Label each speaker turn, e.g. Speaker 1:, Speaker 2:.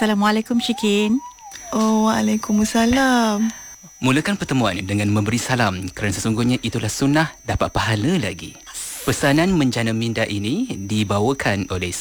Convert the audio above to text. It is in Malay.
Speaker 1: Assalamualaikum Syikin.
Speaker 2: Oh, Waalaikumsalam.
Speaker 3: Mulakan pertemuan dengan memberi salam kerana sesungguhnya itulah sunnah, dapat pahala lagi. Pesanan menjana minda ini dibawakan oleh